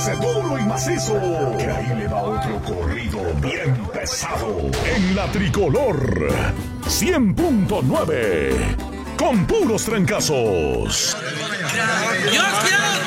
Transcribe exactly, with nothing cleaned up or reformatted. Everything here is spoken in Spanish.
dándose duro y macizo, que ahí le va otro corrido bien pesado. En la tricolor, cien punto nueve, con puros trancazos. Yo quiero